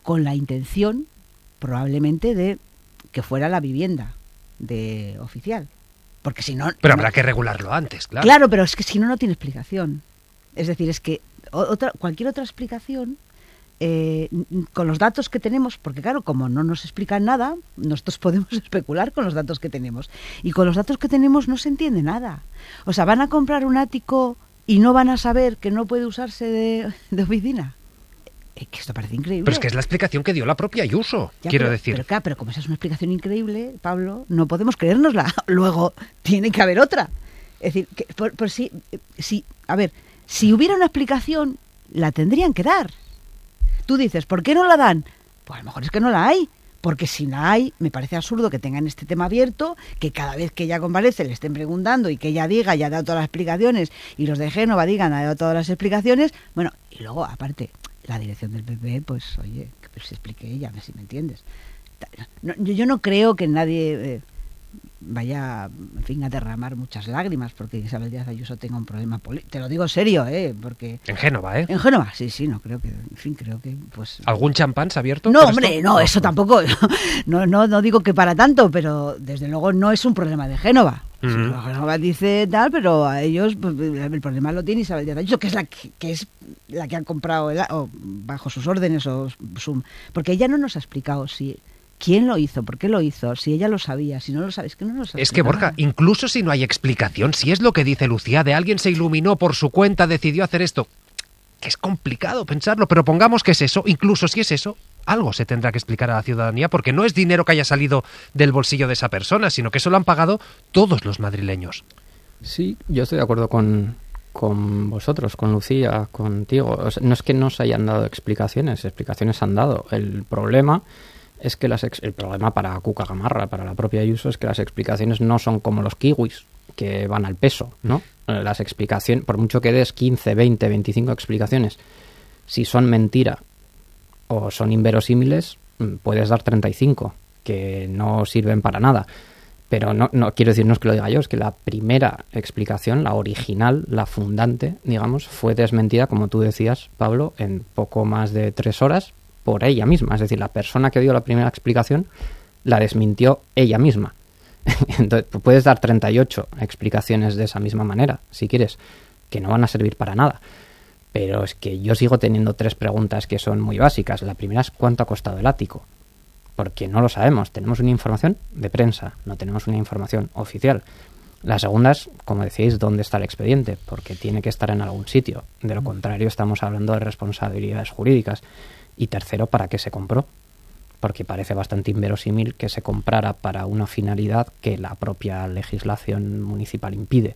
con la intención, probablemente, de que fuera la vivienda de oficial. Porque si no... Pero habrá que regularlo antes, claro. Claro, pero es que si no, no tiene explicación. Es decir, es que cualquier otra explicación, con los datos que tenemos, porque claro, como no nos explican nada, nosotros podemos especular con los datos que tenemos. Y con los datos que tenemos no se entiende nada. O sea, van a comprar un ático y no van a saber que no puede usarse de oficina. Que esto parece increíble. Pero es que es la explicación que dio la propia Ayuso, ya, quiero decir. Pero claro, pero como esa es una explicación increíble, Pablo, no podemos creérnosla. Luego tiene que haber otra. Es decir, que por si, a ver, si hubiera una explicación, la tendrían que dar. Tú dices, ¿por qué no la dan? Pues a lo mejor es que no la hay. Porque si la hay, me parece absurdo que tengan este tema abierto, que cada vez que ella comparece le estén preguntando y que ella diga, ya ha dado todas las explicaciones, y los de Génova digan, ha dado todas las explicaciones. Bueno, y luego, aparte, la dirección del PP, pues, oye, que se explique ella, a ver si me entiendes. No, yo no creo que nadie vaya, en fin, a derramar muchas lágrimas porque Isabel Díaz Ayuso tenga un problema político. Te lo digo serio, porque... En Génova, ¿eh? En Génova, sí, no creo que... En fin, creo que, pues... ¿Algún champán se ha abierto? No, hombre, esto? No, eso tampoco. No digo que para tanto, pero desde luego no es un problema de Génova. Génova dice tal, pero a ellos pues, el problema lo tiene Isabel Díaz Ayuso, que es la que han comprado o bajo sus órdenes porque ella no nos ha explicado si... ¿Quién lo hizo? ¿Por qué lo hizo? Si ella lo sabía, si no lo sabe, es que no lo sabe. Es que, Borja, incluso si no hay explicación, si es lo que dice Lucía, de alguien se iluminó por su cuenta, decidió hacer esto, que es complicado pensarlo, pero pongamos que es eso, incluso si es eso, algo se tendrá que explicar a la ciudadanía, porque no es dinero que haya salido del bolsillo de esa persona, sino que eso lo han pagado todos los madrileños. Sí, yo estoy de acuerdo con vosotros, con Lucía, contigo. O sea, no es que no se hayan dado explicaciones han dado. El problema es que el problema para Cuca Gamarra, para la propia Ayuso, es que las explicaciones no son como los kiwis, que van al peso, ¿no? Las explicaciones, por mucho que des 15, 20, 25 explicaciones, si son mentira o son inverosímiles, puedes dar 35, que no sirven para nada. Pero no quiero decir, no es que lo diga yo, es que la primera explicación, la original, la fundante, digamos, fue desmentida, como tú decías, Pablo, en poco más de 3 horas, por ella misma. Es decir, la persona que dio la primera explicación la desmintió ella misma. Entonces, puedes dar 38 explicaciones de esa misma manera, si quieres, que no van a servir para nada. Pero es que yo sigo teniendo 3 preguntas que son muy básicas. La primera es ¿cuánto ha costado el ático? Porque no lo sabemos. Tenemos una información de prensa, no tenemos una información oficial. La segunda es, como decíais, ¿dónde está el expediente? Porque tiene que estar en algún sitio. De lo contrario, estamos hablando de responsabilidades jurídicas. Y tercero, ¿para qué se compró? Porque parece bastante inverosímil que se comprara para una finalidad que la propia legislación municipal impide.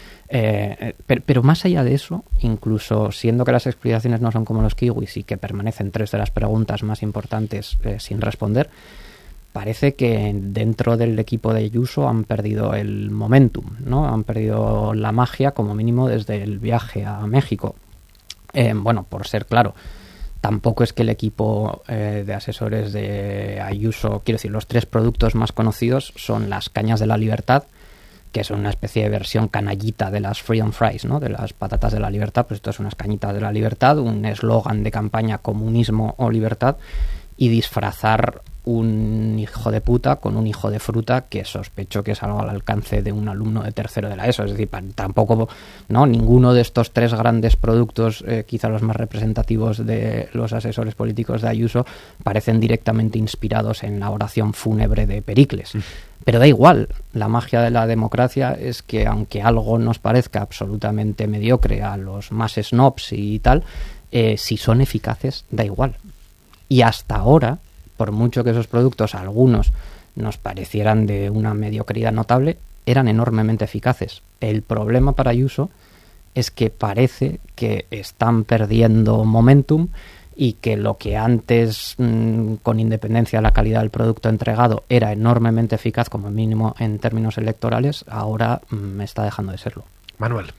Pero más allá de eso, incluso siendo que las explicaciones no son como los kiwis y que permanecen 3 de las preguntas más importantes sin responder, parece que dentro del equipo de Ayuso han perdido el momentum, ¿no? Han perdido la magia, como mínimo, desde el viaje a México. Bueno, por ser claro, tampoco es que el equipo de asesores de Ayuso, quiero decir, los 3 productos más conocidos son las cañas de la libertad, que son una especie de versión canallita de las Freedom Fries, ¿no? De las patatas de la libertad. Pues esto es unas cañitas de la libertad, un eslogan de campaña, comunismo o libertad, y disfrazar un hijo de puta con un hijo de fruta, que sospecho que es algo al alcance de un alumno de tercero de la ESO. Es decir, tampoco, ¿no? Ninguno de estos 3 grandes productos, quizá los más representativos de los asesores políticos de Ayuso, parecen directamente inspirados en la oración fúnebre de Pericles. Pero da igual, la magia de la democracia es que aunque algo nos parezca absolutamente mediocre a los más snobs y tal, si son eficaces, da igual. Y hasta ahora, por mucho que esos productos, algunos, nos parecieran de una mediocridad notable, eran enormemente eficaces. El problema para Ayuso es que parece que están perdiendo momentum y que lo que antes, con independencia de la calidad del producto entregado, era enormemente eficaz, como mínimo en términos electorales, ahora me está dejando de serlo. Manuel.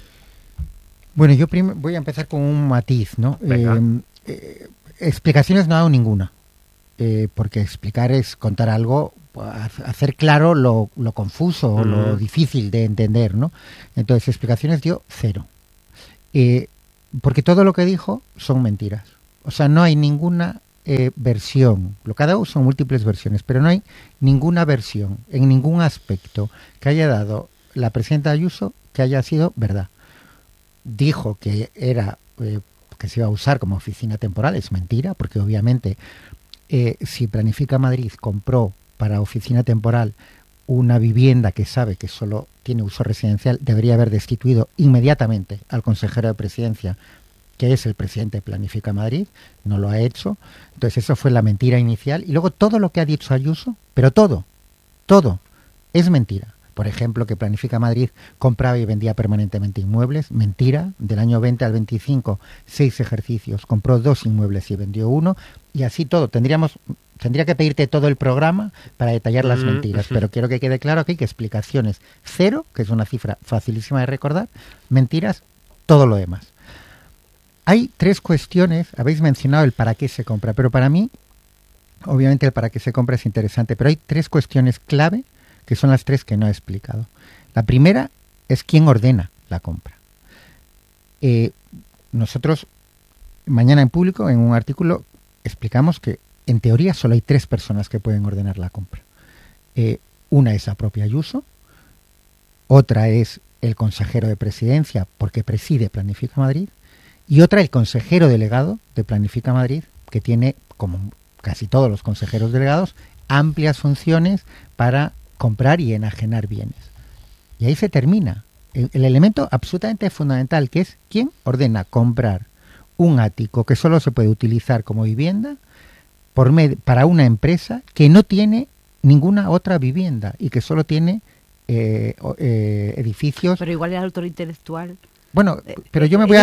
Bueno, yo voy a empezar con un matiz, ¿no? Explicaciones no ha dado ninguna, porque explicar es contar algo, hacer claro lo confuso o lo difícil de entender, ¿no? Entonces, explicaciones dio 0. Porque todo lo que dijo son mentiras. O sea, no hay ninguna versión, lo que ha dado son múltiples versiones, pero no hay ninguna versión, en ningún aspecto que haya dado la presidenta Ayuso que haya sido verdad. Dijo que era que se iba a usar como oficina temporal, es mentira, porque obviamente si Planifica Madrid compró para oficina temporal una vivienda que sabe que solo tiene uso residencial, debería haber destituido inmediatamente al consejero de presidencia, que es el presidente de Planifica Madrid, no lo ha hecho. Entonces eso fue la mentira inicial. Y luego todo lo que ha dicho Ayuso, pero todo es mentira. Por ejemplo, que Planifica Madrid compraba y vendía permanentemente inmuebles, mentira. Del año 20 al 25, 6 ejercicios, compró 2 inmuebles y vendió 1, y así todo. Tendría que pedirte todo el programa para detallar las mentiras, pero quiero que quede claro aquí que explicaciones 0, que es una cifra facilísima de recordar, mentiras, todo lo demás. Hay 3 cuestiones, habéis mencionado el para qué se compra, pero para mí, obviamente el para qué se compra es interesante, pero hay 3 cuestiones clave que son las 3 que no he explicado. La primera es quién ordena la compra. Nosotros, mañana en Público, en un artículo, explicamos que en teoría solo hay 3 personas que pueden ordenar la compra. Una es la propia Ayuso, otra es el consejero de presidencia, porque preside Planifica Madrid, y otra el consejero delegado de Planifica Madrid, que tiene, como casi todos los consejeros delegados, amplias funciones para comprar y enajenar bienes. Y ahí se termina el elemento absolutamente fundamental, que es quién ordena comprar un ático que solo se puede utilizar como vivienda para una empresa que no tiene ninguna otra vivienda y que solo tiene edificios. Pero igual el autor intelectual. Bueno, pero yo me voy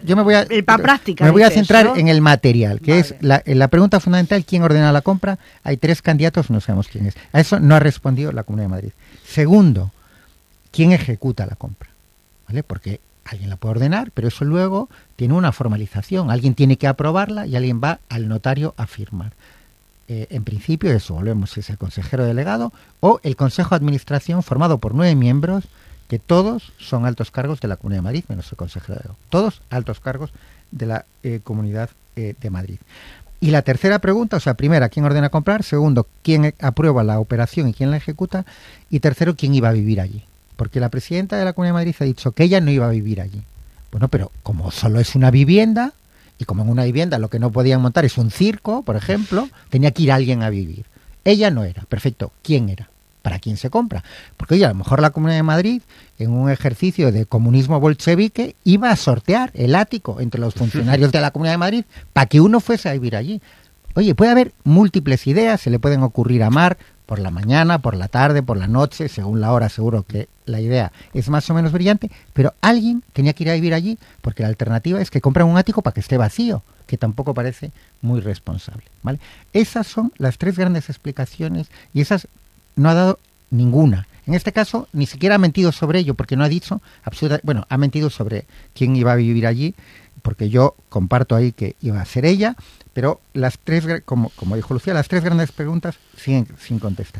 a centrar en el material, que es la pregunta fundamental: ¿quién ordena la compra? Hay 3 candidatos, no sabemos quién es. A eso no ha respondido la Comunidad de Madrid. Segundo, ¿quién ejecuta la compra? ¿Vale? Porque alguien la puede ordenar, pero eso luego tiene una formalización. Alguien tiene que aprobarla y alguien va al notario a firmar. En principio, eso, volvemos, es el consejero delegado o el Consejo de Administración formado por 9 miembros, que todos son altos cargos de la Comunidad de Madrid, menos el consejero delegado. Todos altos cargos de la Comunidad de Madrid. Y la tercera pregunta, o sea, primera, ¿quién ordena comprar? Segundo, ¿quién aprueba la operación y quién la ejecuta? Y tercero, ¿quién iba a vivir allí? Porque la presidenta de la Comunidad de Madrid ha dicho que ella no iba a vivir allí. Bueno, pero como solo es una vivienda, y como en una vivienda lo que no podían montar es un circo, por ejemplo, tenía que ir alguien a vivir. Ella no era. Perfecto. ¿Quién era? ¿Para quién se compra? Porque, oye, a lo mejor la Comunidad de Madrid, en un ejercicio de comunismo bolchevique, iba a sortear el ático entre los funcionarios de la Comunidad de Madrid para que uno fuese a vivir allí. Oye, puede haber múltiples ideas, se le pueden ocurrir a Mar por la mañana, por la tarde, por la noche, según la hora, seguro que la idea es más o menos brillante, pero alguien tenía que ir a vivir allí, porque la alternativa es que compren un ático para que esté vacío, que tampoco parece muy responsable, ¿vale? Esas son las 3 grandes explicaciones, y esas no ha dado ninguna. En este caso, ni siquiera ha mentido sobre ello, porque no ha dicho bueno, ha mentido sobre quién iba a vivir allí, porque yo comparto ahí que iba a ser ella, pero las 3, como dijo Lucía, las 3 grandes preguntas siguen sin contestar.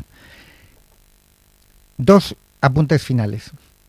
2 apuntes finales.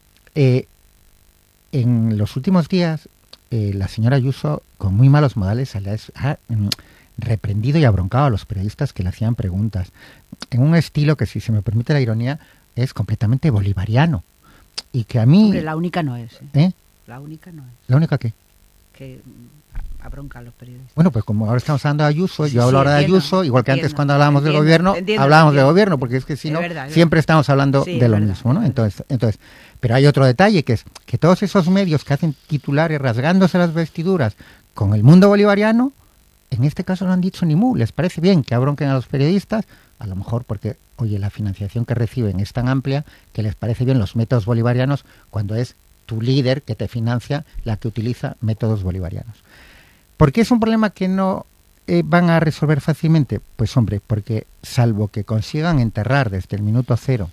En los últimos días, la señora Ayuso, con muy malos modales, ha reprendido y abroncado a los periodistas que le hacían preguntas, en un estilo que, si se me permite la ironía, es completamente bolivariano. Y que a mí... Hombre, la única no es. La única no es. ¿La única qué? Que abronca a los periodistas. Bueno, pues como ahora estamos hablando de Ayuso, yo hablo ahora de Ayuso, igual que antes cuando hablábamos del gobierno, hablábamos del gobierno, porque es que si no, siempre estamos hablando de lo mismo, ¿no? Entonces, pero hay otro detalle, que es que todos esos medios que hacen titulares rasgándose las vestiduras con el mundo bolivariano, en este caso no han dicho ni mu. Les parece bien que abronquen a los periodistas, a lo mejor porque, oye, la financiación que reciben es tan amplia que les parece bien los métodos bolivarianos cuando es tu líder que te financia la que utiliza métodos bolivarianos. ¿Por qué es un problema que no van a resolver fácilmente? Pues hombre, porque salvo que consigan enterrar desde el minuto 0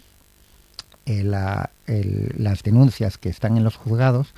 las denuncias que están en los juzgados,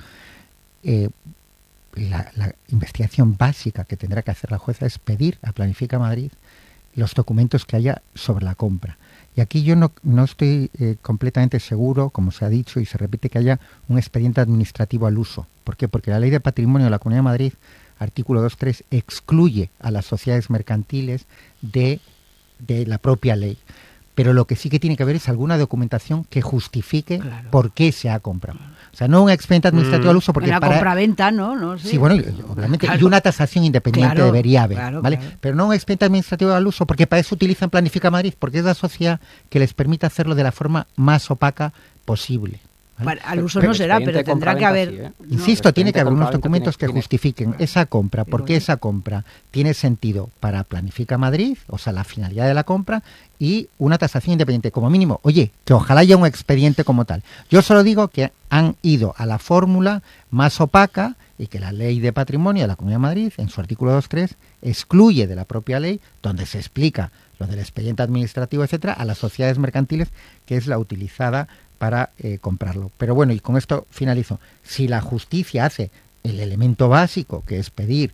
la investigación básica que tendrá que hacer la jueza es pedir a Planifica Madrid los documentos que haya sobre la compra. Y aquí yo no estoy completamente seguro, como se ha dicho y se repite, que haya un expediente administrativo al uso. ¿Por qué? Porque la Ley de Patrimonio de la Comunidad de Madrid artículo 2.3, excluye a las sociedades mercantiles de la propia ley. Pero lo que sí que tiene que haber es alguna documentación que justifique por qué se ha comprado. O sea, no un expediente administrativo al uso, porque la compra-venta, ¿no? Sí, bueno, obviamente, y una tasación independiente debería haber, ¿vale? Pero no un expediente administrativo al uso, porque para eso utilizan Planifica Madrid, porque es la sociedad que les permite hacerlo de la forma más opaca posible. ¿Vale? Al uso no será, pero tendrá que haber... Sí, ¿eh? Insisto, tiene que haber unos documentos que justifiquen esa compra, por qué esa compra tiene sentido para Planifica Madrid, o sea, la finalidad de la compra, y una tasación independiente, como mínimo. Oye, que ojalá haya un expediente como tal. Yo solo digo que han ido a la fórmula más opaca y que la Ley de Patrimonio de la Comunidad de Madrid, en su artículo 2.3, excluye de la propia ley, donde se explica lo del expediente administrativo, etcétera, a las sociedades mercantiles, que es la utilizada para comprarlo. Pero bueno, y con esto finalizo. Si la justicia hace el elemento básico, que es pedir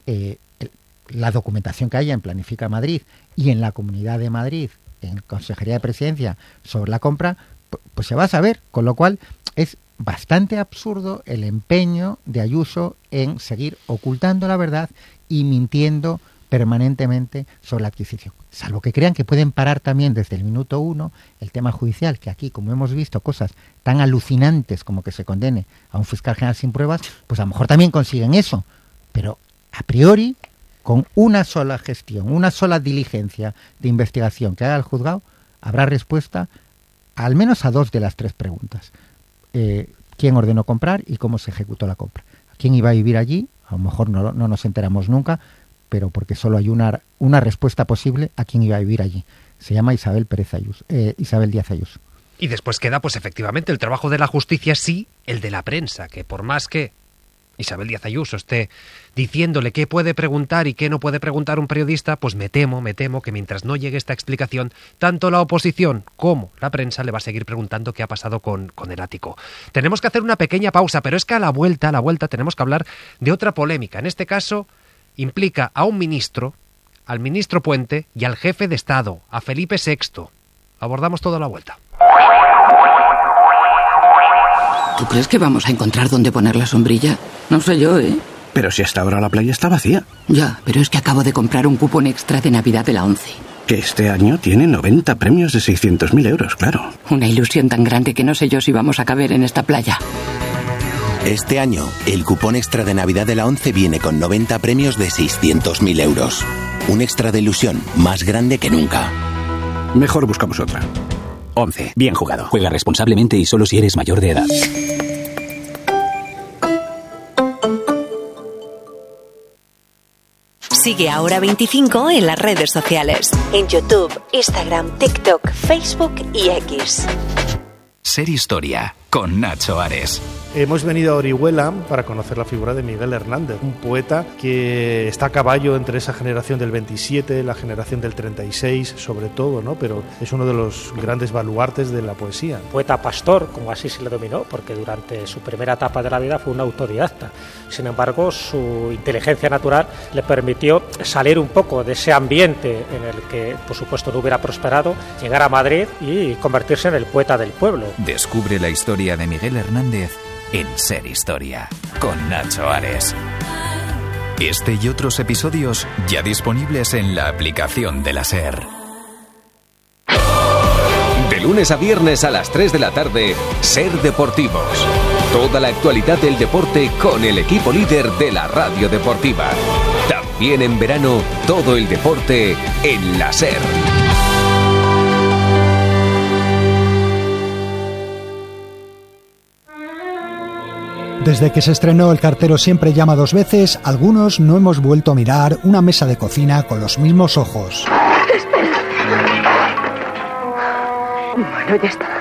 la documentación que haya en Planifica Madrid y en la Comunidad de Madrid, en Consejería de Presidencia, sobre la compra, pues se va a saber, con lo cual es bastante absurdo el empeño de Ayuso en seguir ocultando la verdad y mintiendo permanentemente sobre la adquisición. Salvo que crean que pueden parar también desde el minuto 1 el tema judicial, que aquí, como hemos visto, cosas tan alucinantes como que se condene a un fiscal general sin pruebas, pues a lo mejor también consiguen eso. Pero a priori, con una sola gestión, una sola diligencia de investigación que haga el juzgado, habrá respuesta al menos a 2 de las 3 preguntas. ¿Quién ordenó comprar y cómo se ejecutó la compra? ¿Quién iba a vivir allí? A lo mejor no nos enteramos nunca, pero porque solo hay una respuesta posible a quién iba a vivir allí. Se llama Isabel Díaz Ayuso. Y después queda, pues efectivamente, el trabajo de la justicia, sí, el de la prensa, que por más que Isabel Díaz Ayuso esté diciéndole qué puede preguntar y qué no puede preguntar un periodista, pues me temo que mientras no llegue esta explicación, tanto la oposición como la prensa le va a seguir preguntando qué ha pasado con el ático. Tenemos que hacer una pequeña pausa, pero es que a la vuelta tenemos que hablar de otra polémica. En este caso implica a un ministro, al ministro Puente y al jefe de Estado, a Felipe VI. Abordamos todo a la vuelta. ¿Tú crees que vamos a encontrar dónde poner la sombrilla? No sé yo, ¿eh? Pero si hasta ahora la playa está vacía. Ya, pero es que acabo de comprar un cupón extra de Navidad de la ONCE. Que este año tiene 90 premios de 600.000 euros, claro. Una ilusión tan grande que no sé yo si vamos a caber en esta playa. Este año, el cupón extra de Navidad de la ONCE viene con 90 premios de 600.000 euros. Un extra de ilusión más grande que nunca. Mejor buscamos otra. ONCE, bien jugado. Juega responsablemente y solo si eres mayor de edad. Sigue a Hora 25 en las redes sociales. En YouTube, Instagram, TikTok, Facebook y X. Ser Historia, con Nacho Ares. Hemos venido a Orihuela para conocer la figura de Miguel Hernández, un poeta que está a caballo entre esa generación del 27, la generación del 36, sobre todo, ¿no? Pero es uno de los grandes baluartes de la poesía. Poeta pastor, como así se le dominó, porque durante su primera etapa de la vida fue un autodidacta. Sin embargo, su inteligencia natural le permitió salir un poco de ese ambiente en el que, por supuesto, no hubiera prosperado, llegar a Madrid y convertirse en el poeta del pueblo. Descubre la historia de Miguel Hernández en Ser Historia, con Nacho Ares. Este y otros episodios ya disponibles en la aplicación de la SER. De lunes a viernes a las 3 de la tarde, Ser Deportivos. Toda la actualidad del deporte con el equipo líder de la radio deportiva. También en verano, todo el deporte en la SER. Desde que se estrenó El cartero siempre llama 2 veces, algunos no hemos vuelto a mirar una mesa de cocina con los mismos ojos. Espera. Bueno, ya está.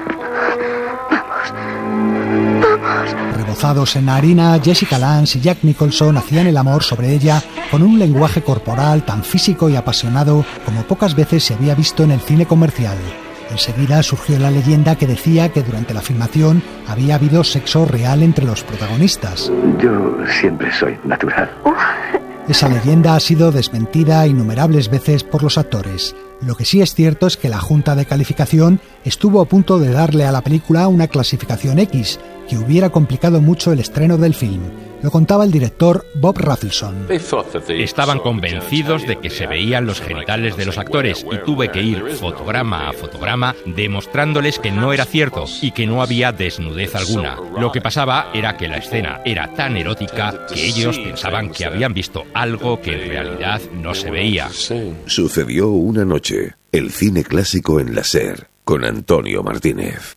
Vamos. Rebozados en harina, Jessica Lange y Jack Nicholson hacían el amor sobre ella con un lenguaje corporal tan físico y apasionado como pocas veces se había visto en el cine comercial. Enseguida surgió la leyenda que decía que durante la filmación había habido sexo real entre los protagonistas. Yo siempre soy natural. Esa leyenda ha sido desmentida innumerables veces por los actores. Lo que sí es cierto es que la Junta de Calificación estuvo a punto de darle a la película una clasificación X, que hubiera complicado mucho el estreno del film. Lo contaba el director Bob Rafelson. Estaban convencidos de que se veían los genitales de los actores y tuve que ir fotograma a fotograma demostrándoles que no era cierto y que no había desnudez alguna. Lo que pasaba era que la escena era tan erótica que ellos pensaban que habían visto algo que en realidad no se veía. Sucedió una noche, el cine clásico en la SER, con Antonio Martínez.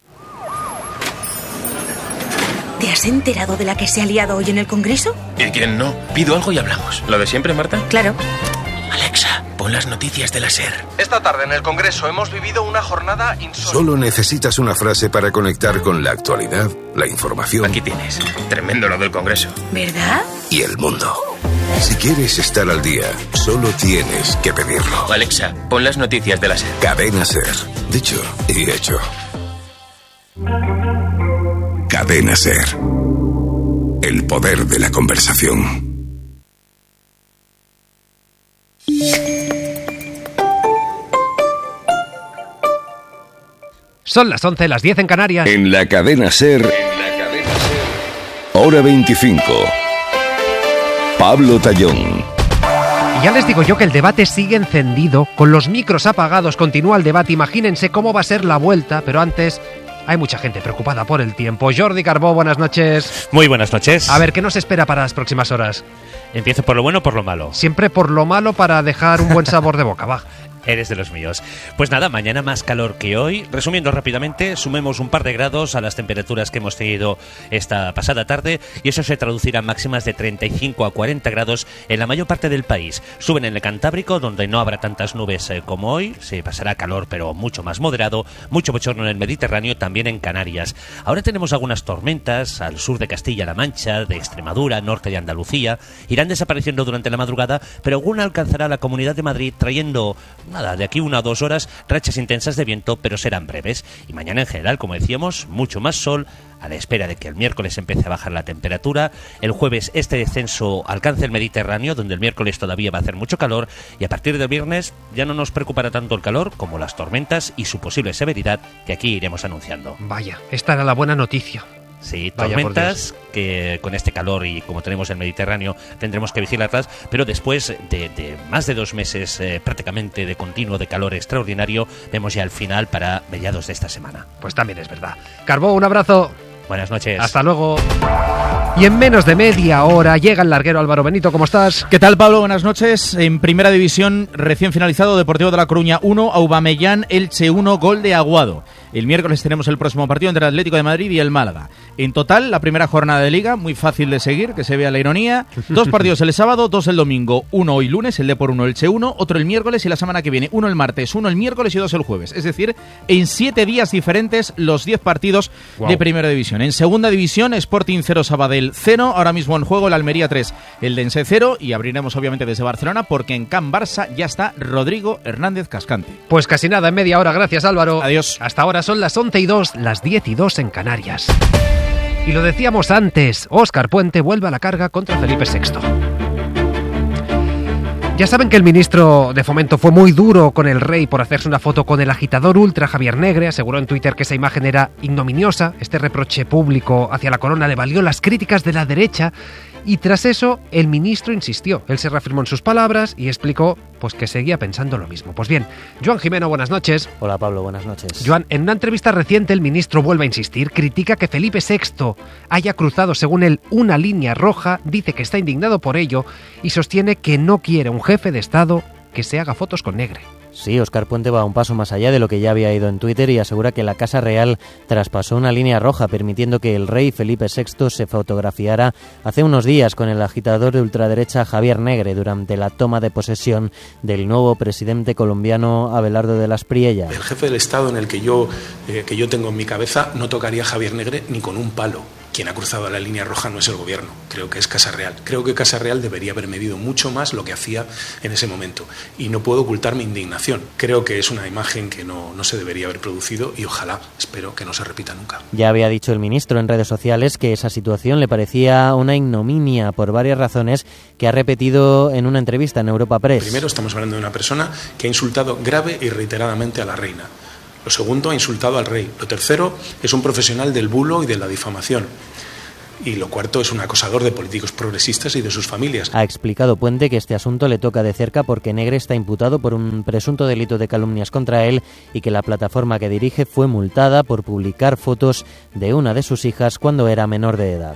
¿Te has enterado de la que se ha liado hoy en el Congreso? ¿Y quién no? Pido algo y hablamos. ¿Lo de siempre, Marta? Claro. Alexa, pon las noticias de la SER. Esta tarde en el Congreso hemos vivido una jornada insólita. Solo necesitas una frase para conectar con la actualidad, la información. Aquí tienes. Tremendo lo del Congreso. ¿Verdad? Y el mundo. Si quieres estar al día, solo tienes que pedirlo. Alexa, pon las noticias de la SER. Cadena SER. Dicho y hecho. Cadena SER. El poder de la conversación. Son las 11, las 10 en Canarias. En la Cadena SER. Hora 25. Pablo Tallón. Y ya les digo yo que el debate sigue encendido, con los micros apagados, continúa el debate. Imagínense cómo va a ser la vuelta, pero antes hay mucha gente preocupada por el tiempo. Jordi Carbó, buenas noches. Muy buenas noches. A ver, ¿qué nos espera para las próximas horas? ¿Empiezo por lo bueno o por lo malo? Siempre por lo malo para dejar un buen sabor de boca, va. Eres de los míos. Pues nada, mañana más calor que hoy. Resumiendo rápidamente, sumemos un par de grados a las temperaturas que hemos tenido esta pasada tarde y eso se traducirá en máximas de 35 a 40 grados en la mayor parte del país. Suben en el Cantábrico, donde no habrá tantas nubes como hoy. Se pasará calor, pero mucho más moderado. Mucho bochorno en el Mediterráneo, también en Canarias. Ahora tenemos algunas tormentas al sur de Castilla-La Mancha, de Extremadura, norte de Andalucía. Irán desapareciendo durante la madrugada, pero alguna alcanzará la Comunidad de Madrid trayendo... nada, de aquí 1 a 2 horas, rachas intensas de viento, pero serán breves. Y mañana en general, como decíamos, mucho más sol, a la espera de que el miércoles empiece a bajar la temperatura. El jueves este descenso alcance el Mediterráneo, donde el miércoles todavía va a hacer mucho calor, y a partir del viernes ya no nos preocupará tanto el calor como las tormentas y su posible severidad, que aquí iremos anunciando. Vaya, esta era la buena noticia. Sí, tormentas que con este calor y como tenemos el Mediterráneo tendremos que vigilarlas, pero después de más de 2 meses prácticamente de continuo de calor extraordinario, vemos ya el final para mediados de esta semana. Pues también es verdad. Carbó, un abrazo. Buenas noches. Hasta luego. Y en menos de media hora llega el larguero Álvaro Benito. ¿Cómo estás? ¿Qué tal, Pablo? Buenas noches. En Primera División, recién finalizado, Deportivo de La Coruña 1, Aubameyang, Elche 1, gol de Aguado. El miércoles tenemos el próximo partido entre el Atlético de Madrid y el Málaga. En total, la primera jornada de Liga, muy fácil de seguir, que se vea la ironía. 2 partidos el sábado, 2 el domingo, 1 hoy lunes, el Depor 1, Elche 1, otro el miércoles y la semana que viene, 1 el martes, 1 el miércoles y 2 el jueves. Es decir, en 7 días diferentes los 10 partidos de Primera División. En Segunda División, Sporting 0, Sabadell 0, ahora mismo en juego el Almería 3, el Dense 0 y abriremos obviamente desde Barcelona porque en Can Barça ya está Rodrigo Hernández Cascante. Pues casi nada, en media hora. Gracias, Álvaro. Adiós. Hasta ahora son las 11:02, las 10:02 en Canarias. Y lo decíamos antes, Óscar Puente vuelve a la carga contra Felipe VI. Ya saben que el ministro de Fomento fue muy duro con el rey por hacerse una foto con el agitador ultra Javier Negre. Aseguró en Twitter que esa imagen era ignominiosa. Este reproche público hacia la corona le valió las críticas de la derecha. Y tras eso, el ministro insistió. Él se reafirmó en sus palabras y explicó pues que seguía pensando lo mismo. Pues bien, Joan Jimeno, buenas noches. Hola, Pablo, buenas noches. Joan, en una entrevista reciente el ministro vuelve a insistir, critica que Felipe VI haya cruzado, según él, una línea roja, dice que está indignado por ello y sostiene que no quiere un jefe de Estado que se haga fotos con Negre. Sí, Óscar Puente va un paso más allá de lo que ya había ido en Twitter y asegura que la Casa Real traspasó una línea roja permitiendo que el rey Felipe VI se fotografiara hace unos días con el agitador de ultraderecha Javier Negre durante la toma de posesión del nuevo presidente colombiano Abelardo de las Priella. El jefe del Estado en el que yo tengo en mi cabeza no tocaría a Javier Negre ni con un palo. Quien ha cruzado la línea roja no es el gobierno, creo que es Casa Real. Creo que Casa Real debería haber medido mucho más lo que hacía en ese momento. Y no puedo ocultar mi indignación. Creo que es una imagen que no se debería haber producido y ojalá, espero que no se repita nunca. Ya había dicho el ministro en redes sociales que esa situación le parecía una ignominia por varias razones que ha repetido en una entrevista en Europa Press. Primero, estamos hablando de una persona que ha insultado grave y reiteradamente a la reina. Lo segundo, ha insultado al rey. Lo tercero, es un profesional del bulo y de la difamación. Y lo cuarto, es un acosador de políticos progresistas y de sus familias. Ha explicado Puente que este asunto le toca de cerca porque Negre está imputado por un presunto delito de calumnias contra él y que la plataforma que dirige fue multada por publicar fotos de una de sus hijas cuando era menor de edad.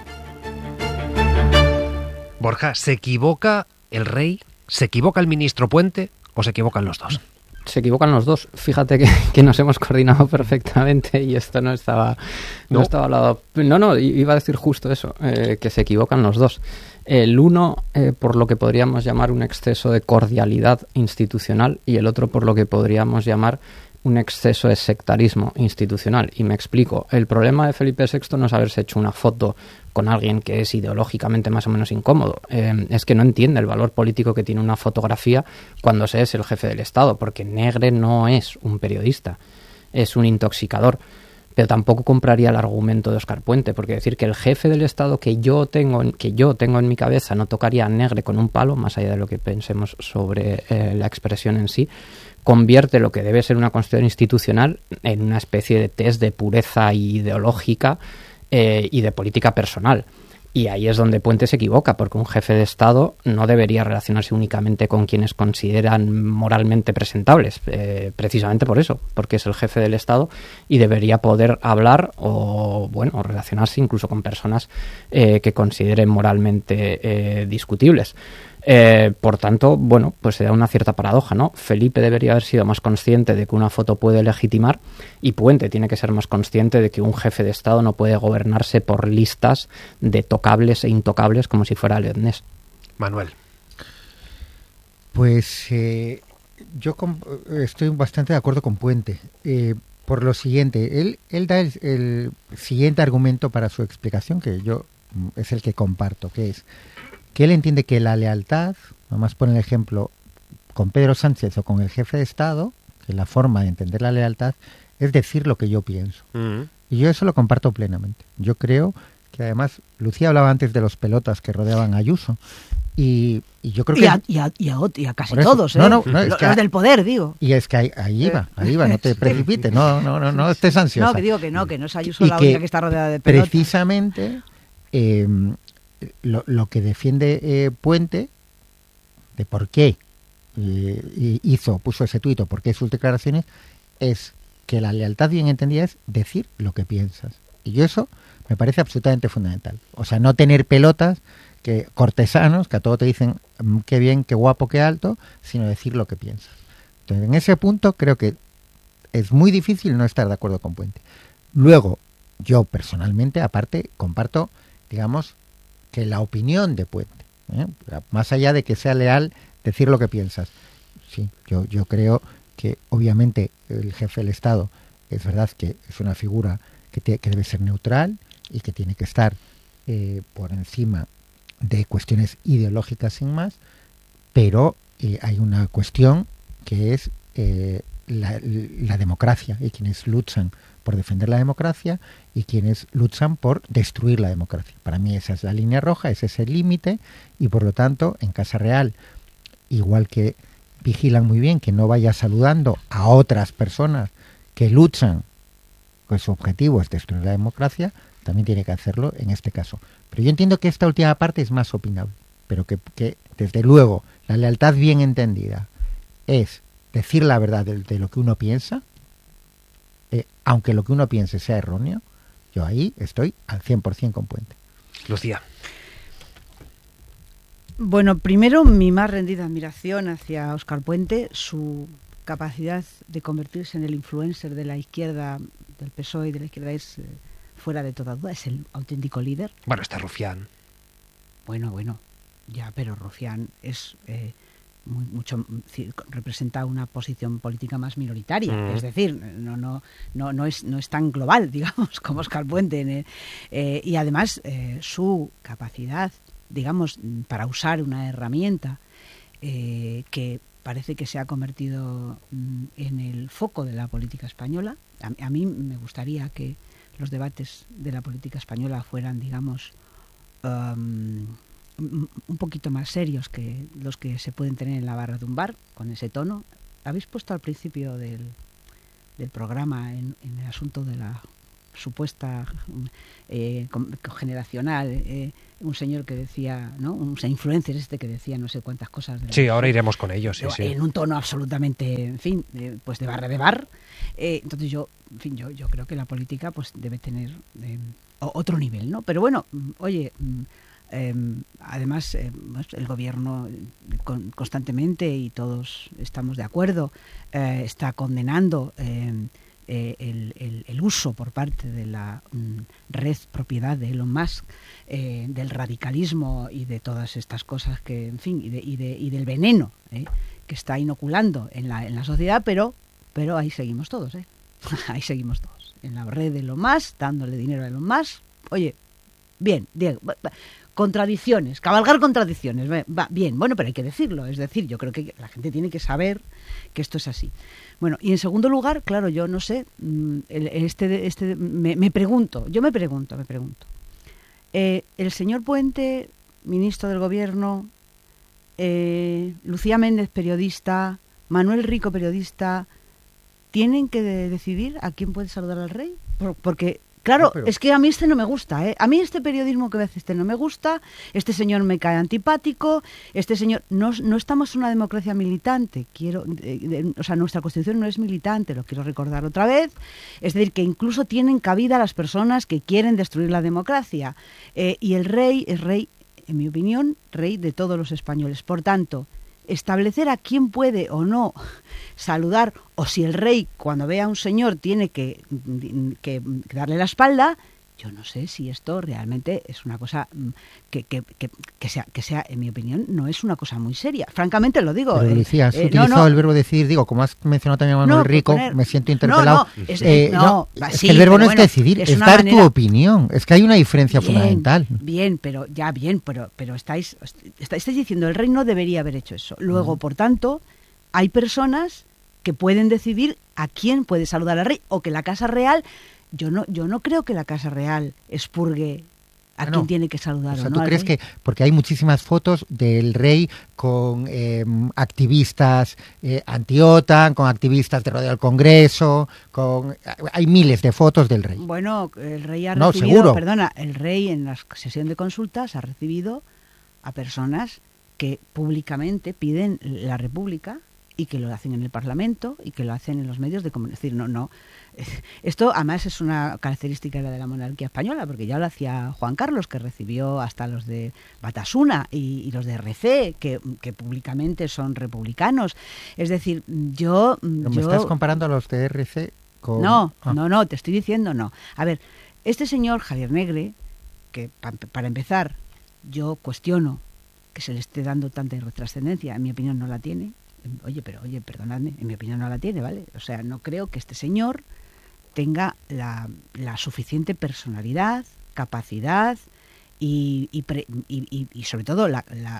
Borja, ¿se equivoca el rey? ¿Se equivoca el ministro Puente? ¿O se equivocan los dos? Se equivocan los dos. Fíjate que nos hemos coordinado perfectamente y esto no estaba hablado. No, iba a decir justo eso, que se equivocan los dos. El uno por lo que podríamos llamar un exceso de cordialidad institucional y el otro por lo que podríamos llamar un exceso de sectarismo institucional. Y me explico. El problema de Felipe VI no es haberse hecho una foto con alguien que es ideológicamente más o menos incómodo. Es que no entiende el valor político que tiene una fotografía cuando se es el jefe del Estado, porque Negre no es un periodista, es un intoxicador. Pero tampoco compraría el argumento de Óscar Puente, porque decir que el jefe del Estado que yo tengo en mi cabeza no tocaría a Negre con un palo, más allá de lo que pensemos sobre la expresión en sí, convierte lo que debe ser una constitución institucional en una especie de test de pureza ideológica y de política personal. Y ahí es donde Puente se equivoca, porque un jefe de Estado no debería relacionarse únicamente con quienes consideran moralmente presentables, precisamente por eso, porque es el jefe del Estado y debería poder hablar o relacionarse incluso con personas que consideren moralmente discutibles. Por tanto, pues se da una cierta paradoja, ¿no? Felipe debería haber sido más consciente de que una foto puede legitimar y Puente tiene que ser más consciente de que un jefe de Estado no puede gobernarse por listas de tocables e intocables como si fuera Leonés. Manuel. Pues yo estoy bastante de acuerdo con Puente. Por lo siguiente, él da el siguiente argumento para su explicación, que yo es el que comparto, que es que él entiende que la lealtad, además pone el ejemplo con Pedro Sánchez o con el jefe de Estado, que la forma de entender la lealtad es decir lo que yo pienso. Y yo eso lo comparto plenamente. Yo creo que además, Lucía hablaba antes de los pelotas que rodeaban a Ayuso, y yo creo que... Y a casi todos, ¿eh? No, es que los del poder, digo. Y es que ahí iba, no te precipites, no estés ansiosa. No, que digo que no es Ayuso la única que está rodeada de pelotas. Precisamente... Lo que defiende Puente de por qué puso ese tuit o por qué sus declaraciones es que la lealtad bien entendida es decir lo que piensas, y yo eso me parece absolutamente fundamental. O sea, no tener pelotas cortesanos que a todo te dicen qué bien, qué guapo, qué alto, sino decir lo que piensas. Entonces, en ese punto creo que es muy difícil no estar de acuerdo con Puente. Luego, yo personalmente aparte comparto, digamos, que la opinión de Puente, más allá de que sea leal decir lo que piensas. Sí, yo creo que obviamente el jefe del Estado es verdad que es una figura que debe ser neutral y que tiene que estar por encima de cuestiones ideológicas sin más, pero hay una cuestión que es la democracia y quienes luchan por defender la democracia y quienes luchan por destruir la democracia. Para mí esa es la línea roja, ese es el límite, y por lo tanto en Casa Real, igual que vigilan muy bien que no vaya saludando a otras personas que luchan, pues su objetivo es destruir la democracia, también tiene que hacerlo en este caso. Pero yo entiendo que esta última parte es más opinable, pero que desde luego la lealtad bien entendida es decir la verdad de lo que uno piensa, aunque lo que uno piense sea erróneo. Yo ahí estoy al 100% con Puente. Lucía. Bueno, primero mi más rendida admiración hacia Óscar Puente, su capacidad de convertirse en el influencer de la izquierda, del PSOE y de la izquierda es fuera de toda duda, es el auténtico líder. Bueno, está Rufián. Bueno, ya, pero Rufián es representa una posición política más minoritaria, es decir, no es tan global, digamos, como Óscar Puente, y además su capacidad, digamos, para usar una herramienta que parece que se ha convertido en el foco de la política española. A mí me gustaría que los debates de la política española fueran, digamos, un poquito más serios que los que se pueden tener en la barra de un bar, con ese tono. Habéis puesto al principio del programa en el asunto de la supuesta generacional, un señor que decía, ¿no? Un influencer que decía no sé cuántas cosas. Sí, ahora iremos con ellos, sí. En un tono absolutamente, en fin, pues de bar. Entonces yo creo que la política pues debe tener otro nivel, ¿no? Pero bueno, oye, además el gobierno constantemente, y todos estamos de acuerdo, está condenando el uso por parte de la red propiedad de Elon Musk del radicalismo y de todas estas cosas que, en fin, y del veneno que está inoculando en la sociedad, pero ahí seguimos todos, ahí seguimos todos en la red de Elon Musk, dándole dinero a Elon Musk. Oye, bien, Diego, contradicciones, cabalgar contradicciones, va bien, bueno, pero hay que decirlo, es decir, yo creo que la gente tiene que saber que esto es así. Bueno, y en segundo lugar, claro, yo no sé, me pregunto, el señor Puente, ministro del Gobierno, Lucía Méndez, periodista, Manuel Rico, periodista, ¿tienen que decidir a quién puede saludar al rey? Porque... Claro, no, es que a mí no me gusta, A mí este periodismo que hace no me gusta, este señor me cae antipático, este señor... No estamos en una democracia militante, nuestra Constitución no es militante, lo quiero recordar otra vez, es decir, que incluso tienen cabida las personas que quieren destruir la democracia, y el rey es rey, en mi opinión, rey de todos los españoles. Por tanto, establecer a quién puede o no saludar, o si el rey cuando ve a un señor tiene que darle la espalda, yo no sé si esto realmente es una cosa que sea, en mi opinión, no es una cosa muy seria. Francamente lo digo. Pero Lucía, has utilizado el verbo decir, como has mencionado también a Manuel Rico, me siento interpelado. Es que el verbo no es decidir, es dar tu opinión. Es que hay una diferencia fundamental. Bien, pero estáis diciendo el rey no debería haber hecho eso. Luego, por tanto, hay personas que pueden decidir a quién puede saludar al rey, o que la Casa Real... Yo no creo que la Casa Real expurgue a quien tiene que saludar. O sea, ¿tú crees que...? Porque hay muchísimas fotos del rey con activistas anti-OTAN, con activistas de rodeo del Congreso, hay miles de fotos del rey. Bueno, el rey ha recibido... Perdona, el rey en la sesión de consultas ha recibido a personas que públicamente piden la República, y que lo hacen en el Parlamento, y que lo hacen en los medios de comunicación. Es decir, esto además es una característica de la monarquía española, porque ya lo hacía Juan Carlos, que recibió hasta los de Batasuna y los de RC, que públicamente son republicanos. Es decir, ¿Pero me estás comparando a los de RC con...? No, te estoy diciendo no. A ver, este señor Javier Negre, que para empezar, yo cuestiono que se le esté dando tanta trascendencia, en mi opinión no la tiene. Oye, perdonadme, en mi opinión no la tiene, ¿vale? O sea, no creo que este señor tenga la suficiente personalidad, capacidad y sobre todo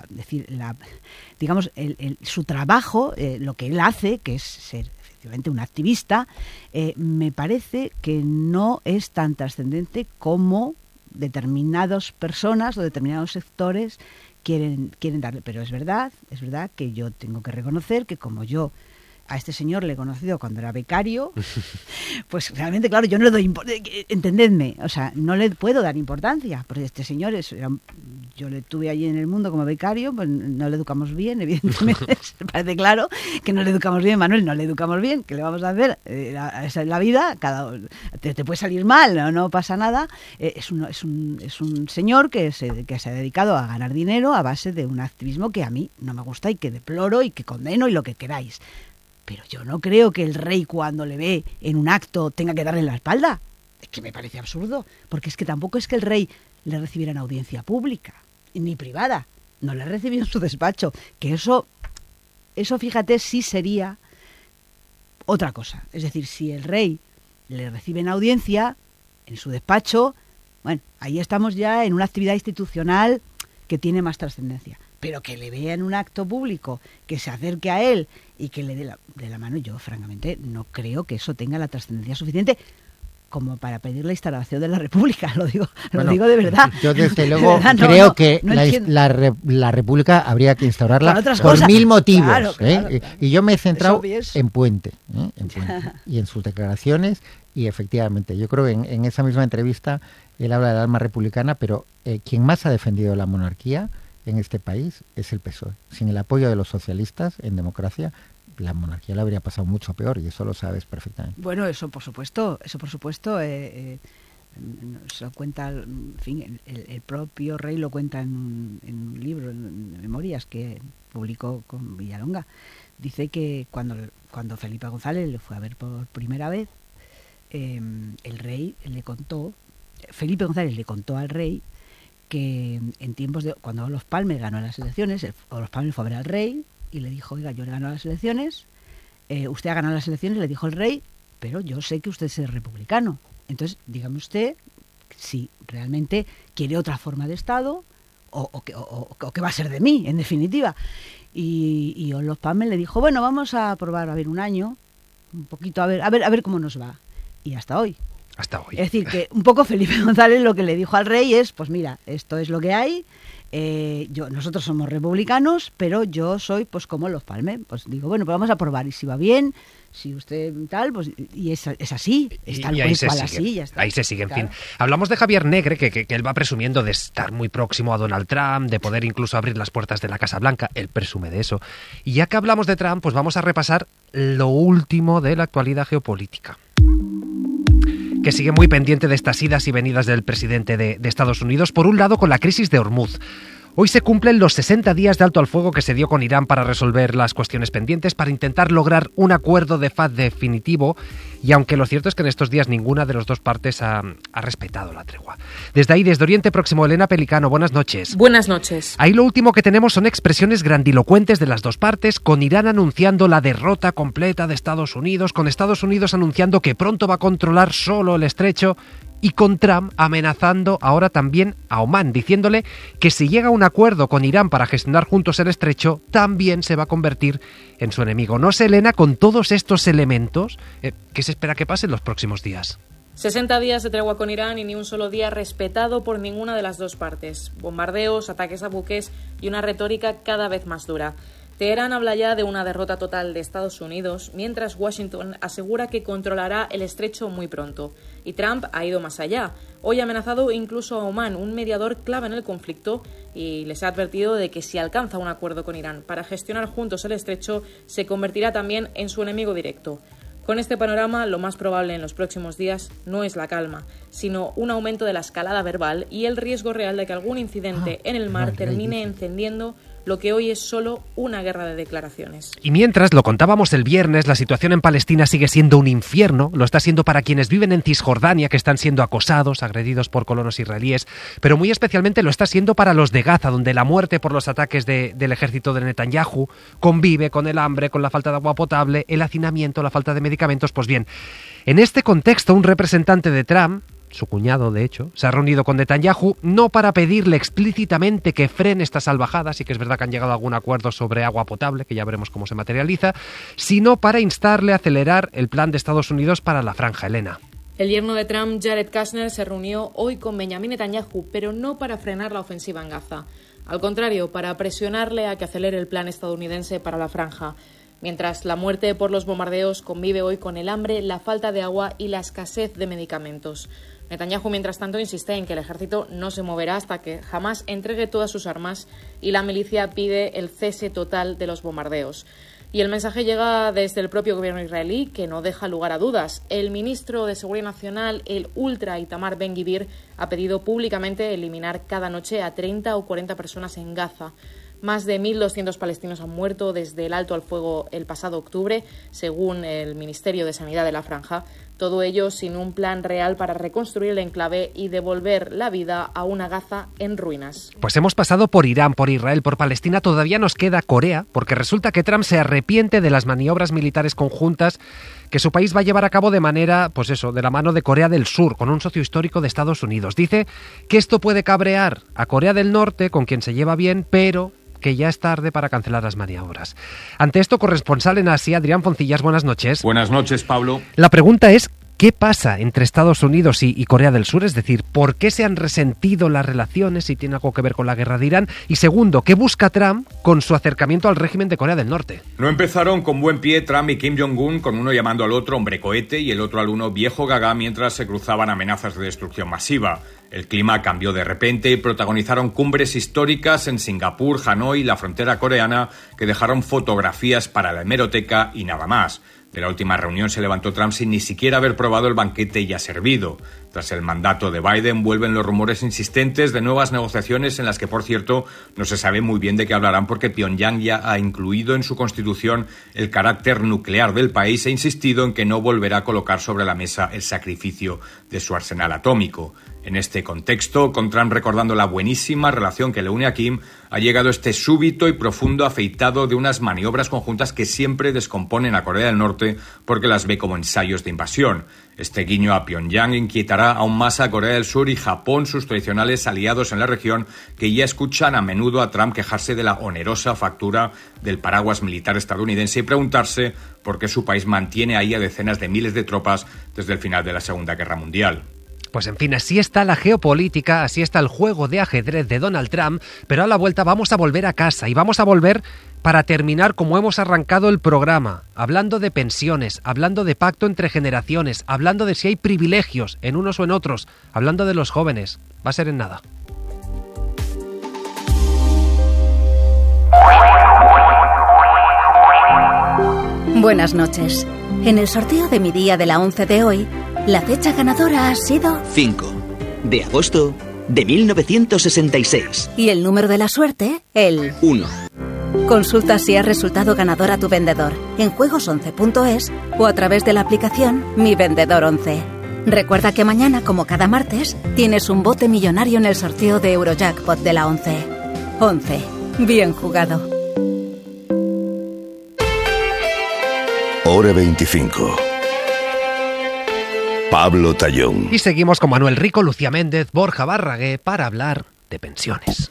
su trabajo, lo que él hace, que es ser efectivamente un activista, me parece que no es tan trascendente como determinadas personas o determinados sectores quieren darle. Pero es verdad que yo tengo que reconocer que como yo a este señor le he conocido cuando era becario, pues realmente, claro, yo no le doy entendedme, o sea, no le puedo dar importancia, porque este señor yo le tuve allí en el mundo como becario, pues no le educamos bien, evidentemente, parece claro que no le educamos bien, Manuel, no le educamos bien, ¿qué le vamos a hacer? Esa es la vida, te puede salir mal, no pasa nada. Es un señor que se ha dedicado a ganar dinero a base de un activismo que a mí no me gusta y que deploro y que condeno y lo que queráis. Pero yo no creo que el rey, cuando le ve en un acto, tenga que darle la espalda. Es que me parece absurdo, porque es que tampoco es que el rey le recibiera en audiencia pública, ni privada. No le recibió en su despacho. Que eso, fíjate, sí sería otra cosa. Es decir, si el rey le recibe en audiencia, en su despacho, bueno, ahí estamos ya en una actividad institucional que tiene más trascendencia. Pero que le vea en un acto público, que se acerque a él y que le dé la mano, yo francamente no creo que eso tenga la trascendencia suficiente, como para pedir la instalación de la República, lo digo Bueno, de verdad. Yo desde luego De verdad, creo que no la República habría que instaurarla Con otras por cosas. 1000 motivos. Claro, claro. Y yo me he centrado Es en Puente, y en sus declaraciones, y efectivamente, yo creo que en esa misma entrevista él habla del alma republicana, pero quien más ha defendido la monarquía en este país es el PSOE. Sin el apoyo de los socialistas en democracia, la monarquía le habría pasado mucho peor, y eso lo sabes perfectamente. Bueno, eso por supuesto, se lo cuenta, en fin, el propio rey lo cuenta en un libro, en memorias que publicó con Villalonga. Dice que cuando Felipe González le fue a ver por primera vez, Felipe González le contó al rey que en tiempos de cuando Olof Palme ganó las elecciones, Olof Palme fue a ver al rey y le dijo: oiga, yo le he ganado las elecciones, usted ha ganado las elecciones, le dijo el rey, pero yo sé que usted es republicano. Entonces, dígame usted si realmente quiere otra forma de Estado o qué va a ser de mí, en definitiva. Y Olof Palme le dijo: bueno, vamos a probar, a ver, un año, un poquito, a ver cómo nos va. Y hasta hoy. Hasta hoy. Es decir, que un poco Felipe González lo que le dijo al rey es: pues mira, esto es lo que hay. Nosotros somos republicanos, pero yo soy pues como los Palme. Pues digo, bueno, pues vamos a probar, y si va bien, si usted tal, pues y es así, es tal cual así, ya está. Ahí se sigue, en Claro. fin. Hablamos de Javier Negre, que él va presumiendo de estar muy próximo a Donald Trump, de poder incluso abrir las puertas de la Casa Blanca, él presume de eso. Y ya que hablamos de Trump, pues vamos a repasar lo último de la actualidad geopolítica, que sigue muy pendiente de estas idas y venidas del presidente de Estados Unidos. Por un lado, con la crisis de Hormuz. Hoy se cumplen los 60 días de alto al fuego que se dio con Irán para resolver las cuestiones pendientes, para intentar lograr un acuerdo de paz definitivo, y aunque lo cierto es que en estos días ninguna de las dos partes ha respetado la tregua. Desde ahí, desde Oriente Próximo, Elena Pelicano, buenas noches. Buenas noches. Ahí lo último que tenemos son expresiones grandilocuentes de las dos partes, con Irán anunciando la derrota completa de Estados Unidos, con Estados Unidos anunciando que pronto va a controlar solo el estrecho, y con Trump amenazando ahora también a Omán, diciéndole que si llega a un acuerdo con Irán para gestionar juntos el estrecho, también se va a convertir en su enemigo. No sé, Elena, con todos estos elementos, ¿qué se espera que pase en los próximos días? 60 días de tregua con Irán y ni un solo día respetado por ninguna de las dos partes. Bombardeos, ataques a buques y una retórica cada vez más dura. Teherán habla ya de una derrota total de Estados Unidos, mientras Washington asegura que controlará el estrecho muy pronto. Y Trump ha ido más allá. Hoy ha amenazado incluso a Omán, un mediador clave en el conflicto, y les ha advertido de que si alcanza un acuerdo con Irán para gestionar juntos el estrecho, se convertirá también en su enemigo directo. Con este panorama, lo más probable en los próximos días no es la calma, sino un aumento de la escalada verbal y el riesgo real de que algún incidente en el mar termine encendiendo lo que hoy es solo una guerra de declaraciones. Y mientras, lo contábamos el viernes, la situación en Palestina sigue siendo un infierno, lo está siendo para quienes viven en Cisjordania, que están siendo acosados, agredidos por colonos israelíes, pero muy especialmente lo está siendo para los de Gaza, donde la muerte por los ataques del ejército de Netanyahu convive con el hambre, con la falta de agua potable, el hacinamiento, la falta de medicamentos. Pues bien, en este contexto, un representante de Trump, su cuñado, de hecho, se ha reunido con Netanyahu no para pedirle explícitamente que frene estas salvajadas, y que es verdad que han llegado a algún acuerdo sobre agua potable, que ya veremos cómo se materializa, sino para instarle a acelerar el plan de Estados Unidos para la Franja, Elena. El yerno de Trump, Jared Kushner, se reunió hoy con Benjamin Netanyahu, pero no para frenar la ofensiva en Gaza. Al contrario, para presionarle a que acelere el plan estadounidense para la Franja. Mientras la muerte por los bombardeos convive hoy con el hambre, la falta de agua y la escasez de medicamentos. Netanyahu, mientras tanto, insiste en que el ejército no se moverá hasta que Hamás entregue todas sus armas, y la milicia pide el cese total de los bombardeos. Y el mensaje llega desde el propio gobierno israelí, que no deja lugar a dudas. El ministro de Seguridad Nacional, el ultra Itamar Ben-Gvir, ha pedido públicamente eliminar cada noche a 30 o 40 personas en Gaza. Más de 1.200 palestinos han muerto desde el alto al fuego el pasado octubre, según el Ministerio de Sanidad de la Franja. Todo ello sin un plan real para reconstruir el enclave y devolver la vida a una Gaza en ruinas. Pues hemos pasado por Irán, por Israel, por Palestina, todavía nos queda Corea, porque resulta que Trump se arrepiente de las maniobras militares conjuntas que su país va a llevar a cabo de manera, pues eso, de la mano de Corea del Sur, con un socio histórico de Estados Unidos. Dice que esto puede cabrear a Corea del Norte, con quien se lleva bien, pero que ya es tarde para cancelar las maniobras. Ante esto, corresponsal en Asia, Adrián Foncillas, buenas noches. Buenas noches, Pablo. La pregunta es, ¿qué pasa entre Estados Unidos y Corea del Sur? Es decir, ¿por qué se han resentido las relaciones, si tiene algo que ver con la guerra de Irán? Y segundo, ¿qué busca Trump con su acercamiento al régimen de Corea del Norte? No empezaron con buen pie Trump y Kim Jong-un, con uno llamando al otro hombre cohete y el otro al uno viejo gaga, mientras se cruzaban amenazas de destrucción masiva. El clima cambió de repente y protagonizaron cumbres históricas en Singapur, Hanoi y la frontera coreana que dejaron fotografías para la hemeroteca y nada más. De la última reunión se levantó Trump sin ni siquiera haber probado el banquete ya servido. Tras el mandato de Biden vuelven los rumores insistentes de nuevas negociaciones en las que, por cierto, no se sabe muy bien de qué hablarán porque Pyongyang ya ha incluido en su constitución el carácter nuclear del país e insistido en que no volverá a colocar sobre la mesa el sacrificio de su arsenal atómico. En este contexto, con Trump recordando la buenísima relación que le une a Kim, ha llegado este súbito y profundo afeitado de unas maniobras conjuntas que siempre descomponen a Corea del Norte porque las ve como ensayos de invasión. Este guiño a Pyongyang inquietará aún más a Corea del Sur y Japón, sus tradicionales aliados en la región, que ya escuchan a menudo a Trump quejarse de la onerosa factura del paraguas militar estadounidense y preguntarse por qué su país mantiene ahí a decenas de miles de tropas desde el final de la Segunda Guerra Mundial. Pues en fin, así está la geopolítica, así está el juego de ajedrez de Donald Trump, pero a la vuelta vamos a volver a casa y vamos a volver para terminar como hemos arrancado el programa, hablando de pensiones, hablando de pacto entre generaciones, hablando de si hay privilegios en unos o en otros, hablando de los jóvenes. Va a ser en nada. Buenas noches. En el sorteo de mi día de la 11 de hoy, la fecha ganadora ha sido 5 de agosto de 1966. Y el número de la suerte, el 1. Consulta si has resultado ganador a tu vendedor en juegos11.es o a través de la aplicación Mi Vendedor 11. Recuerda que mañana, como cada martes, tienes un bote millonario en el sorteo de Eurojackpot de la 11. 11. Bien jugado. Hora 25. Pablo Tallón. Y seguimos con Manuel Rico, Lucía Méndez, Borja Barragué para hablar de pensiones.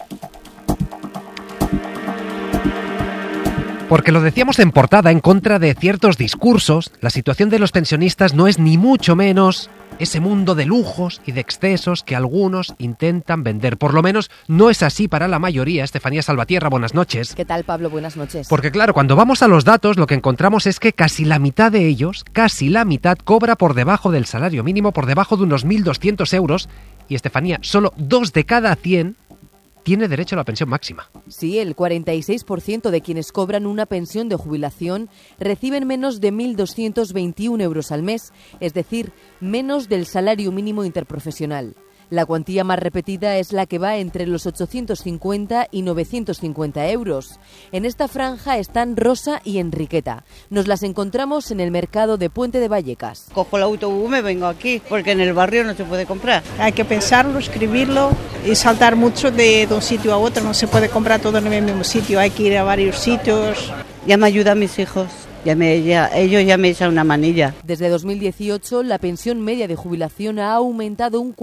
Porque lo decíamos en portada, en contra de ciertos discursos, la situación de los pensionistas no es ni mucho menos ese mundo de lujos y de excesos que algunos intentan vender. Por lo menos no es así para la mayoría. Estefanía Salvatierra, buenas noches. ¿Qué tal, Pablo? Buenas noches. Porque claro, cuando vamos a los datos, lo que encontramos es que casi la mitad de ellos, casi la mitad, cobra por debajo del salario mínimo, por debajo de unos 1.200 euros. Y Estefanía, solo 2 de cada 100 tiene derecho a la pensión máxima. Sí, el 46% de quienes cobran una pensión de jubilación reciben menos de 1.221 euros al mes, es decir, menos del salario mínimo interprofesional. La cuantía más repetida es la que va entre los 850 y 950 euros. En esta franja están Rosa y Enriqueta. Nos las encontramos en el mercado de Puente de Vallecas. Cojo el autobús, me vengo aquí, porque en el barrio no se puede comprar. Hay que pensarlo, escribirlo y saltar mucho de un sitio a otro. No se puede comprar todo en el mismo sitio, hay que ir a varios sitios. Ya me ayudan mis hijos. Ellos ya me echan una manilla. Desde 2018, la pensión media de jubilación ha aumentado un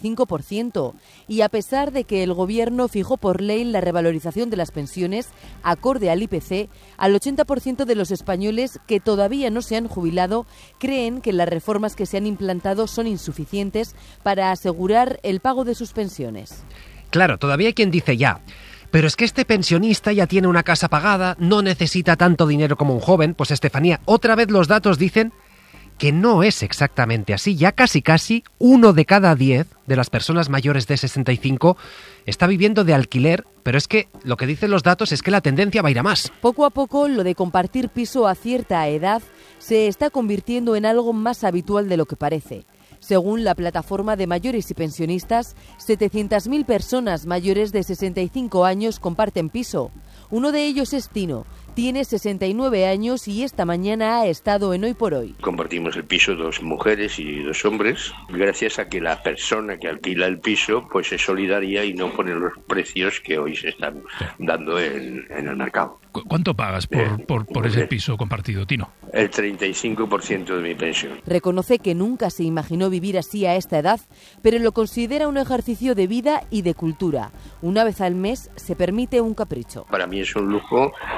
45%. Y a pesar de que el Gobierno fijó por ley la revalorización de las pensiones acorde al IPC, al 80% de los españoles que todavía no se han jubilado creen que las reformas que se han implantado son insuficientes para asegurar el pago de sus pensiones. Claro, todavía hay quien dice ya: pero es que este pensionista ya tiene una casa pagada, no necesita tanto dinero como un joven. Pues Estefanía, otra vez los datos dicen que no es exactamente así. Ya casi 1 de cada 10 de las personas mayores de 65 está viviendo de alquiler, pero es que lo que dicen los datos es que la tendencia va a ir a más. Poco a poco lo de compartir piso a cierta edad se está convirtiendo en algo más habitual de lo que parece. Según la plataforma de mayores y pensionistas, 700.000 personas mayores de 65 años comparten piso. Uno de ellos es Tino. Tiene 69 años y esta mañana ha estado en Hoy por Hoy. Compartimos el piso 2 mujeres y 2 hombres, gracias a que la persona que alquila el piso pues es solidaria y no pone los precios que hoy se están dando en el mercado. ¿Cuánto pagas por ese piso compartido, Tino? El 35% de mi pensión. Reconoce que nunca se imaginó vivir así a esta edad, pero lo considera un ejercicio de vida y de cultura. Una vez al mes se permite un capricho. Para mí es un lujo ir a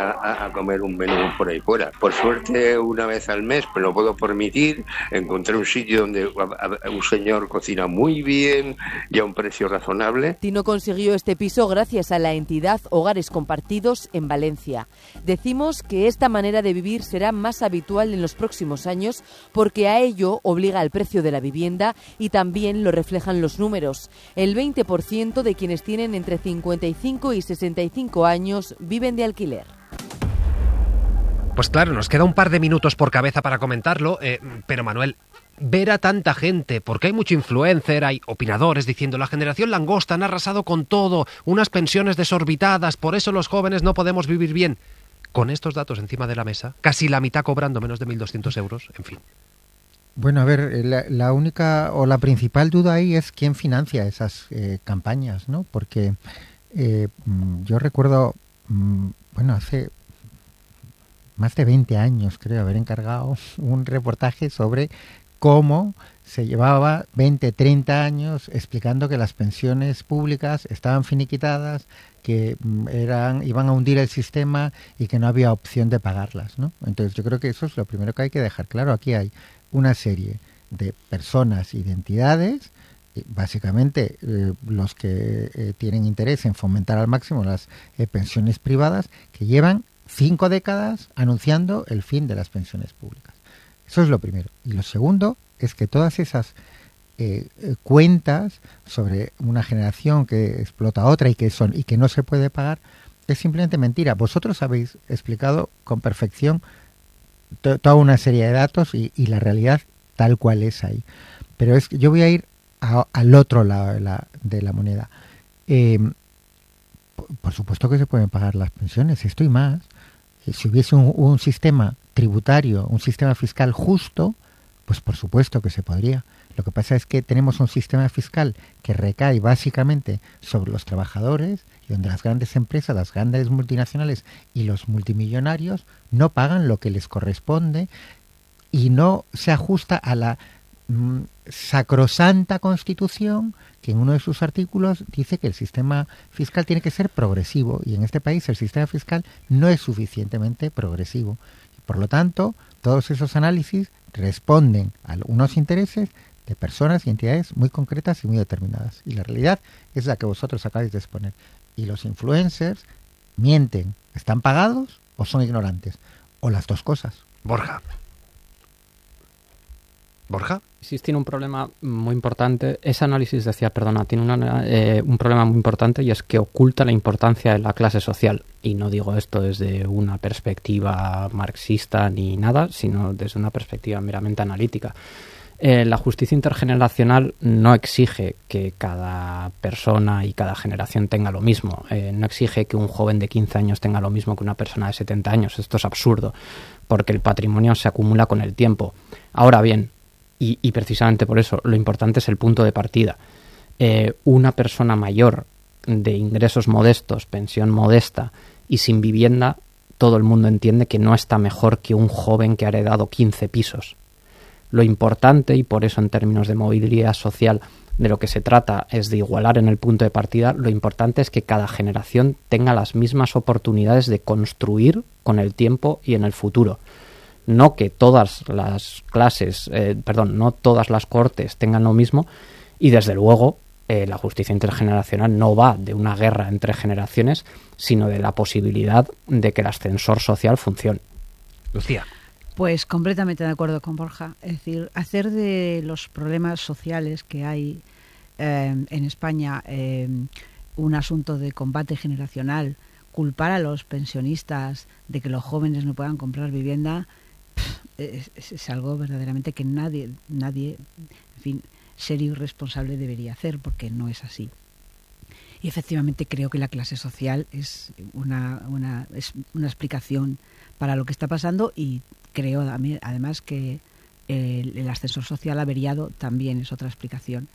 a comer un menú por ahí fuera. Por suerte, una vez al mes, me lo puedo permitir, encontré un sitio donde un señor cocina muy bien y a un precio razonable. Tino consiguió este piso gracias a la entidad Hogares Compartidos en Valencia. Decimos que esta manera de vivir será más habitual en los próximos años porque a ello obliga el precio de la vivienda y también lo reflejan los números. El 20% de quienes tienen entre 55 y 65 años viven de alquiler. Pues claro, nos queda un par de minutos por cabeza para comentarlo, pero Manuel, ver a tanta gente, porque hay mucho influencer, hay opinadores diciendo la generación langosta han arrasado con todo, unas pensiones desorbitadas, por eso los jóvenes no podemos vivir bien. Con estos datos encima de la mesa, casi la mitad cobrando menos de 1.200 euros, en fin. Bueno, a ver, la única o la principal duda ahí es quién financia esas campañas, ¿no? Porque yo recuerdo, hace más de 20 años, creo, haber encargado un reportaje sobre cómo se llevaba 20, 30 años explicando que las pensiones públicas estaban finiquitadas, que iban a hundir el sistema y que no había opción de pagarlas, ¿no? Entonces yo creo que eso es lo primero que hay que dejar claro. Aquí hay una serie de personas y de entidades, básicamente los que tienen interés en fomentar al máximo las pensiones privadas, que llevan 5 décadas anunciando el fin de las pensiones públicas. Eso es lo primero. Y lo segundo es que todas esas cuentas sobre una generación que explota a otra y que no se puede pagar es simplemente mentira. Vosotros habéis explicado con perfección toda una serie de datos y la realidad tal cual es ahí. Pero yo voy a ir al otro lado de la moneda. Por supuesto que se pueden pagar las pensiones, esto y más. Si hubiese un sistema tributario, un sistema fiscal justo, pues por supuesto que se podría. Lo que pasa es que tenemos un sistema fiscal que recae básicamente sobre los trabajadores y donde las grandes empresas, las grandes multinacionales y los multimillonarios no pagan lo que les corresponde y no se ajusta a la sacrosanta Constitución, que en uno de sus artículos dice que el sistema fiscal tiene que ser progresivo, y en este país el sistema fiscal no es suficientemente progresivo. Por lo tanto, todos esos análisis responden a unos intereses de personas y entidades muy concretas y muy determinadas. Y la realidad es la que vosotros acabáis de exponer. Y los influencers mienten, ¿están pagados o son ignorantes? O las dos cosas. Borja. Sí, tiene un problema muy importante. Ese análisis tiene un problema muy importante, y es que oculta la importancia de la clase social. Y no digo esto desde una perspectiva marxista ni nada, sino desde una perspectiva meramente analítica. La justicia intergeneracional no exige que cada persona y cada generación tenga lo mismo. No exige que un joven de 15 años tenga lo mismo que una persona de 70 años. Esto es absurdo, porque el patrimonio se acumula con el tiempo. Ahora bien, y precisamente por eso, lo importante es el punto de partida. Una persona mayor de ingresos modestos, pensión modesta y sin vivienda, todo el mundo entiende que no está mejor que un joven que ha heredado 15 pisos. Lo importante, y por eso en términos de movilidad social de lo que se trata es de igualar en el punto de partida, lo importante es que cada generación tenga las mismas oportunidades de construir con el tiempo y en el futuro. No que todas las no todas las cohortes tengan lo mismo, y desde luego la justicia intergeneracional no va de una guerra entre generaciones, sino de la posibilidad de que el ascensor social funcione. Lucía. Pues completamente de acuerdo con Borja. Es decir, hacer de los problemas sociales que hay en España un asunto de combate generacional, culpar a los pensionistas de que los jóvenes no puedan comprar vivienda, es algo verdaderamente que nadie, en fin, serio y responsable debería hacer, porque no es así. Y efectivamente creo que la clase social es una explicación para lo que está pasando, y creo además que el ascensor social averiado también es otra explicación.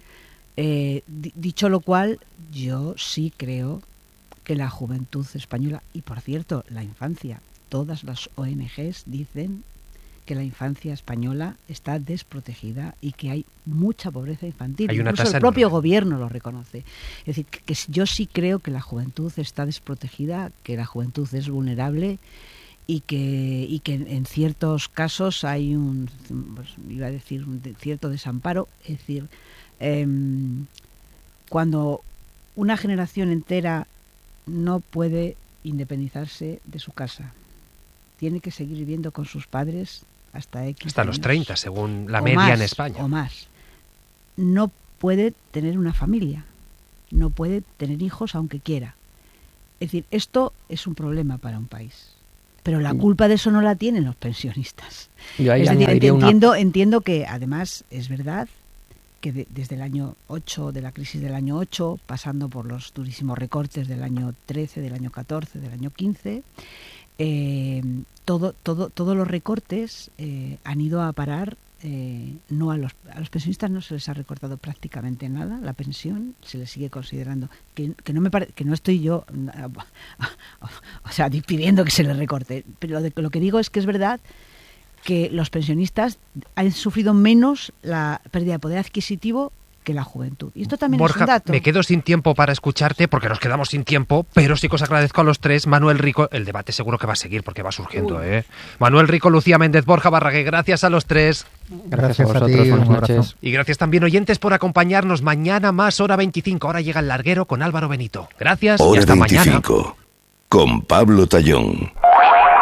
Dicho lo cual, yo sí creo que la juventud española, y por cierto, la infancia, todas las ONGs dicen que la infancia española está desprotegida y que hay mucha pobreza infantil. Hay una Incluso tasa el propio enorme. gobierno lo reconoce. Es decir, que yo sí creo que la juventud está desprotegida, que la juventud es vulnerable y que en ciertos casos hay un cierto desamparo. Es decir, cuando una generación entera no puede independizarse de su casa, tiene que seguir viviendo con sus padres hasta X Hasta los años, 30, según la o media más, en España. o más. No puede tener una familia, no puede tener hijos aunque quiera. Es decir, esto es un problema para un país. Pero la culpa de eso no la tienen los pensionistas. Yo ahí Es decir, añadiría entiendo que además es verdad que desde el año 8, de la crisis del año 8, pasando por los durísimos recortes del año 13, del año 14, del año 15, todos los recortes han ido a parar, no a los pensionistas no se les ha recortado prácticamente nada, la pensión se les sigue considerando, que no estoy yo o sea, pidiendo que se les recorte, pero lo que digo es que es verdad que los pensionistas han sufrido menos la pérdida de poder adquisitivo que la juventud. Y esto también Borja, es un dato. me quedo sin tiempo para escucharte porque nos quedamos sin tiempo, pero sí que os agradezco a los tres. Manuel Rico, el debate seguro que va a seguir porque va surgiendo, ¿eh? Manuel Rico, Lucía Méndez, Borja Barraguer, gracias a los tres. Gracias a vosotros, buenas noches. Y gracias también, oyentes, por acompañarnos. Mañana más Hora 25. Ahora llega el larguero con Álvaro Benito. Gracias y Hora hasta 25, mañana. con Pablo Tallón.